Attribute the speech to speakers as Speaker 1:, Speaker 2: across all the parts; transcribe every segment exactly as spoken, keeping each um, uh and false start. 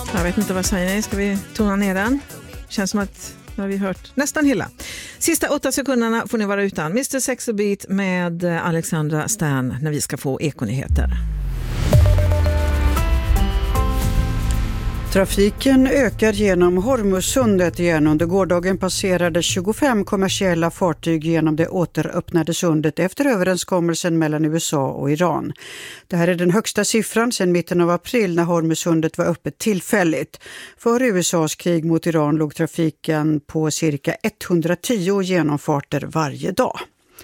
Speaker 1: Jag vet inte vad säger ni. Ska vi tona ner den? Känns som att nu har vi hört nästan hela. Sista åtta sekunderna får ni vara utan. mister Sex och Beat med Alexandra Stern när vi ska få ekonyheter.
Speaker 2: Trafiken ökar genom Hormuzsundet igen. Under gårdagen passerade tjugofem kommersiella fartyg genom det återöppnade sundet efter överenskommelsen mellan U S A och Iran. Det här är den högsta siffran sedan mitten av april när Hormuzsundet var öppet tillfälligt. För U S A:s krig mot Iran låg trafiken på cirka etthundratio genomfarter varje dag.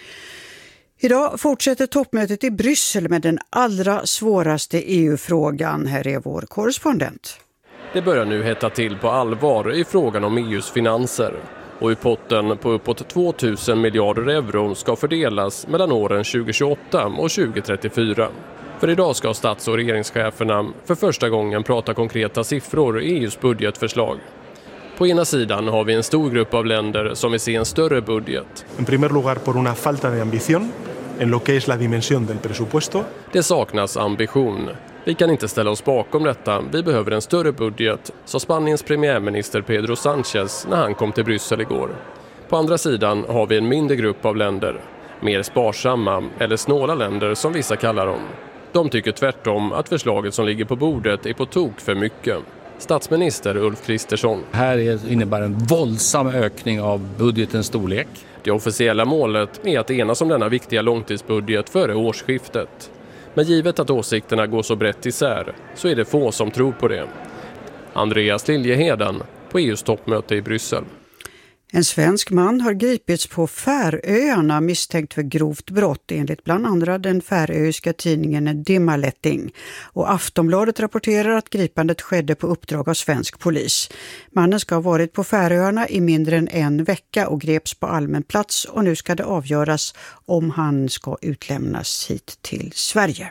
Speaker 2: Idag fortsätter toppmötet i Bryssel med den allra svåraste E U-frågan. Här är vår korrespondent.
Speaker 3: Det börjar nu hetta till på allvar i frågan om E U:s finanser. Och i potten på uppåt tvåtusen miljarder euro ska fördelas mellan åren tjugohundratjugoåtta och tjugotrettiofyra. För idag ska stats- och regeringscheferna för första gången prata konkreta siffror i E U:s budgetförslag. På ena sidan har vi en stor grupp av länder som vill se en större budget.
Speaker 4: En primer lugar por una falta de ambición en lo que es la dimensión del presupuesto.
Speaker 3: Det saknas ambition. Vi kan inte ställa oss bakom detta. Vi behöver en större budget, sa Spaniens premiärminister Pedro Sánchez när han kom till Bryssel igår. På andra sidan har vi en mindre grupp av länder. Mer sparsamma eller snåla länder som vissa kallar dem. De tycker tvärtom att förslaget som ligger på bordet är på tok för mycket. Statsminister Ulf Kristersson.
Speaker 5: Här innebär en våldsam ökning av budgetens storlek.
Speaker 3: Det officiella målet är att enas om denna viktiga långtidsbudget före årsskiftet. Men givet att åsikterna går så brett isär så är det få som tror på det. Andreas Liljeheden på E U:s toppmöte i Bryssel.
Speaker 2: En svensk man har gripits på Färöarna misstänkt för grovt brott enligt bland andra den färöiska tidningen Dimmaletting. Och Aftonbladet rapporterar att gripandet skedde på uppdrag av svensk polis. Mannen ska ha varit på Färöarna i mindre än en vecka och greps på allmän plats och nu ska det avgöras om han ska utlämnas hit till Sverige.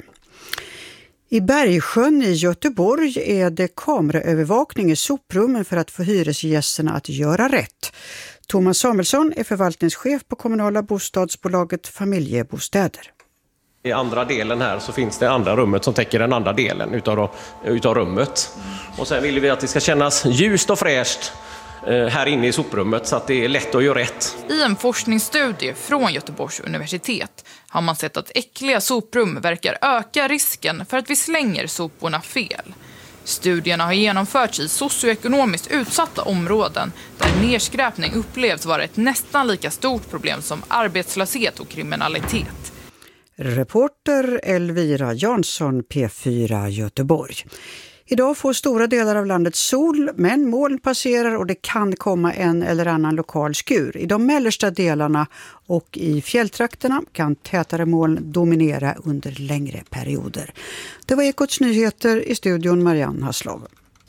Speaker 2: I Bergsjön i Göteborg är det kameraövervakning i soprummen för att få hyresgästerna att göra rätt. Thomas Samuelsson är förvaltningschef på kommunala bostadsbolaget Familjebostäder.
Speaker 6: I andra delen här så finns det andra rummet som täcker den andra delen utav, utav rummet. Och sen vill vi att det ska kännas ljust och fräscht här inne i soprummet så att det är lätt att göra rätt.
Speaker 7: I en forskningsstudie från Göteborgs universitet har man sett att äckliga soprum verkar öka risken för att vi slänger soporna fel. Studierna har genomförts i socioekonomiskt utsatta områden där nedskräpning upplevs vara ett nästan lika stort problem som arbetslöshet och kriminalitet.
Speaker 2: Reporter Elvira Jansson, P fyra Göteborg. Idag får stora delar av landet sol, men moln passerar och det kan komma en eller annan lokal skur. I de mellersta delarna och i fjälltrakterna kan tätare moln dominera under längre perioder. Det var Ekots nyheter, i studion Marianne Haslov.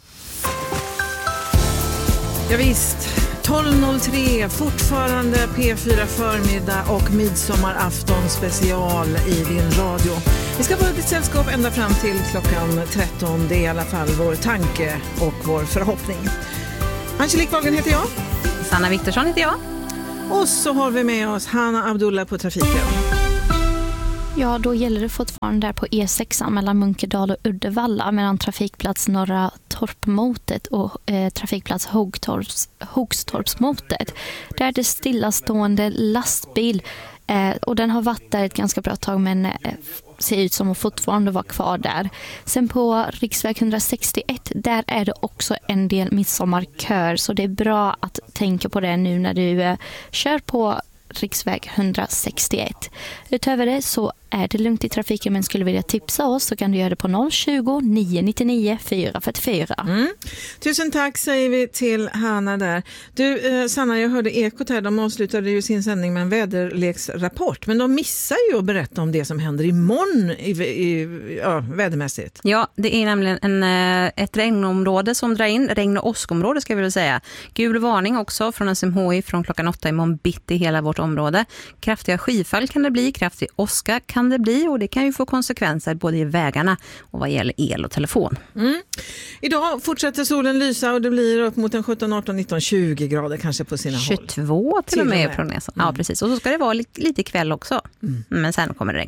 Speaker 1: Ja, visst. tolv noll tre, fortfarande P fyra förmiddag och midsommarafton special i din radio. Vi ska vara ditt sällskap ända fram till klockan tretton. Det är i alla fall vår tanke och vår förhoppning. Angelique Wahlgren heter jag.
Speaker 8: Sanna Viktorsson heter jag.
Speaker 1: Och så har vi med oss Hanna Abdullah på trafiken.
Speaker 9: Ja, då gäller det fortfarande där på E sex mellan Munkedal och Uddevalla mellan trafikplats Norra Torpmotet och eh, trafikplats Hogtorps, Hogstorpsmotet. Där är det stillastående lastbil eh, och den har varit där ett ganska bra tag men eh, ser ut som att fortfarande vara kvar där. Sen på riksväg etthundrasextioett, där är det också en del midsommarkör så det är bra att tänka på det nu när du eh, kör på riksväg etthundrasextioett. Utöver det så är det lugnt i trafiken men skulle vilja tipsa oss så kan du göra det på noll tjugo, nio nittionio, fyra fyrtiofyra.
Speaker 1: Mm. Tusen tack säger vi till Hanna där. Du eh, Sanna, jag hörde Ekot här, de avslutade ju sin sändning med en väderleksrapport men de missar ju att berätta om det som händer imorgon i, i, ja, vädermässigt.
Speaker 8: Ja, det är nämligen en, ett regnområde som drar in, regn- och åskområde ska vi väl säga. Gul varning också från S M H I från klockan åtta imorgon bitti i hela vårt område. Kraftiga skyfall kan det bli, kraftig åska kan det bli och det kan ju få konsekvenser både i vägarna och vad gäller el och telefon.
Speaker 1: Mm. Idag fortsätter solen lysa och det blir upp mot en sjutton, arton, nitton, tjugo grader kanske på sina
Speaker 8: tjugotvå
Speaker 1: håll.
Speaker 8: tjugotvå till och med i prognosen.
Speaker 1: Mm.
Speaker 8: Ja, precis. Och så ska det vara lite, lite kväll också. Mm. Men sen kommer regnet.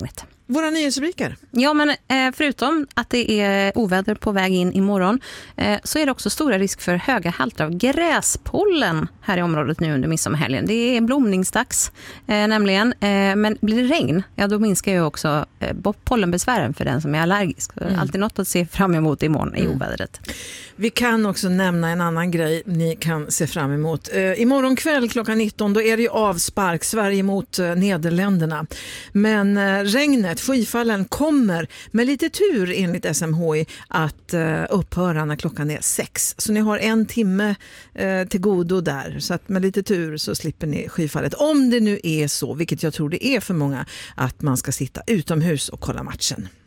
Speaker 1: Våra nyhetsrubriker.
Speaker 8: Ja, men eh, förutom att det är oväder på väg in imorgon eh, så är det också stora risk för höga halter av gräspollen här i området nu under midsommarhelgen. Det är blomningsdags eh, nämligen, eh, men blir det regn, ja då minskar ju också eh, pollenbesvären för den som är allergisk. Mm. Alltid något att se fram emot imorgon i mm. ovädret.
Speaker 1: Vi kan också nämna en annan grej ni kan se fram emot. Eh, imorgon kväll klockan nitton då är det ju avspark Sverige mot eh, Nederländerna. Men eh, regnet, skyfallen kommer med lite tur enligt S M H I att eh, upphöra när klockan är sex. Så ni har en timme eh, till godo där. Så att med lite tur så slipper ni skyfallet. Om det nu är så, vilket jag tror det är för många, att man ska sitta utomhus och kolla matchen.